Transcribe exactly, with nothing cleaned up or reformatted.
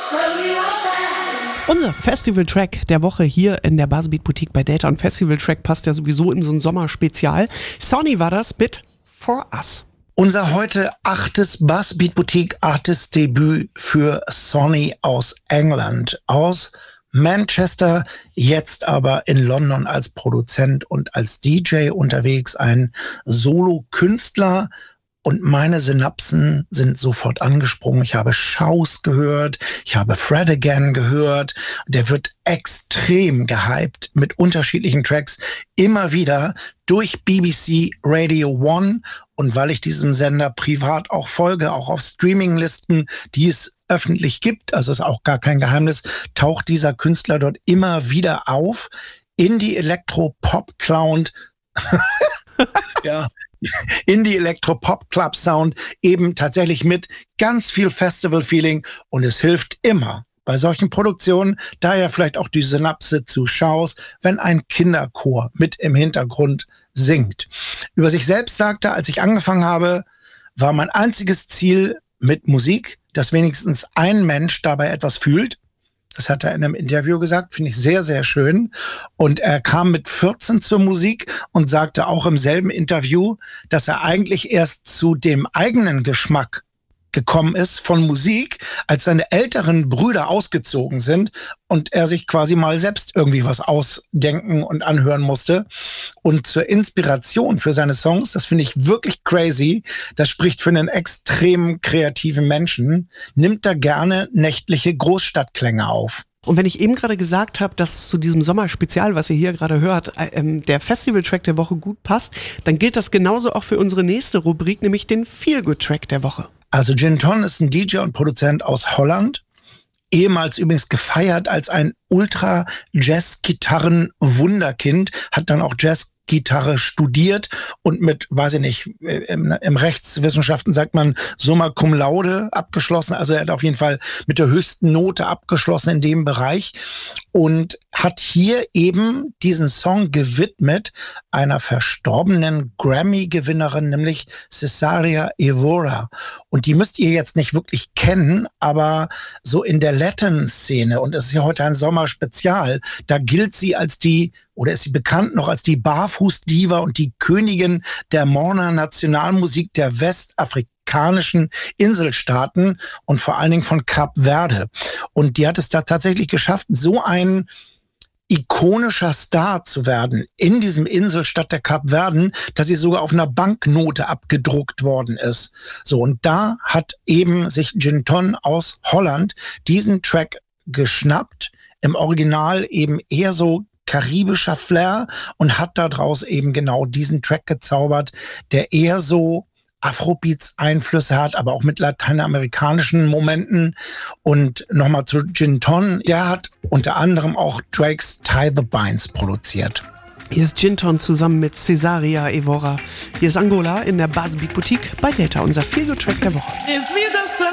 Unser Festival-Track der Woche hier in der Buzzbeat Boutique bei Delta. Und Festival-Track passt ja sowieso in so ein Sommerspezial. Sonny war das mit For Us. Unser heute achtes Buzzbeat Boutique Artist Debüt für Sonny aus England, aus Manchester, jetzt aber in London als Produzent und als D J unterwegs, ein Solo-Künstler. Und meine Synapsen sind sofort angesprungen. Ich habe Shouse gehört, ich habe Fred Again gehört. Der wird extrem gehypt mit unterschiedlichen Tracks immer wieder durch B B C Radio One. Und weil ich diesem Sender privat auch folge, auch auf Streaminglisten, die es öffentlich gibt, also ist auch gar kein Geheimnis, taucht dieser Künstler dort immer wieder auf. Indie Electro Pop Clown. Ja. Indie Electro Pop Club Sound, eben tatsächlich mit ganz viel Festival-Feeling, und es hilft immer bei solchen Produktionen, daher vielleicht auch die Synapse zu Shouse, wenn ein Kinderchor mit im Hintergrund singt. Über sich selbst sagte, als ich angefangen habe, war mein einziges Ziel mit Musik, dass wenigstens ein Mensch dabei etwas fühlt. Das hat er in einem Interview gesagt, finde ich sehr, sehr schön. Und er kam mit vierzehn zur Musik und sagte auch im selben Interview, dass er eigentlich erst zu dem eigenen Geschmack gekommen ist von Musik, als seine älteren Brüder ausgezogen sind und er sich quasi mal selbst irgendwie was ausdenken und anhören musste. Und zur Inspiration für seine Songs, das finde ich wirklich crazy, das spricht für einen extrem kreativen Menschen, nimmt er gerne nächtliche Großstadtklänge auf. Und wenn ich eben gerade gesagt habe, dass zu diesem Sommerspezial, was ihr hier gerade hört, ähm, der Festival-Track der Woche gut passt, dann gilt das genauso auch für unsere nächste Rubrik, nämlich den Feel-Good-Track der Woche. Also Gin-Ton ist ein D J und Produzent aus Holland, ehemals übrigens gefeiert als ein Ultra-Jazz-Gitarren-Wunderkind, hat dann auch Jazz-Gitarre studiert und mit, weiß ich nicht, im, im Rechtswissenschaften sagt man Summa Cum Laude abgeschlossen. Also er hat auf jeden Fall mit der höchsten Note abgeschlossen in dem Bereich und hat hier eben diesen Song gewidmet einer verstorbenen Grammy-Gewinnerin, nämlich Cesaria Evora. Und die müsst ihr jetzt nicht wirklich kennen, aber so in der Latin-Szene, und es ist ja heute ein Sommerspezial, da gilt sie als die, oder ist sie bekannt noch als die Barfuß-Diva und die Königin der Morna Nationalmusik der westafrikanischen Inselstaaten und vor allen Dingen von Kap Verde. Und die hat es da tatsächlich geschafft, so ein ikonischer Star zu werden in diesem Inselstadt der Kapverden, dass sie sogar auf einer Banknote abgedruckt worden ist. So, und da hat eben sich Gin-Ton aus Holland diesen Track geschnappt, im Original eben eher so karibischer Flair, und hat daraus eben genau diesen Track gezaubert, der eher so Afrobeats-Einflüsse hat, aber auch mit lateinamerikanischen Momenten. Und nochmal zu Gin-Ton, der hat unter anderem auch Drakes Tie the Binds produziert. Hier ist Gin-Ton zusammen mit Cesaria Evora. Hier ist Angola in der Buzzbeat Boutique bei Delta, unser Feel-Good-Track der Woche. Es vida essa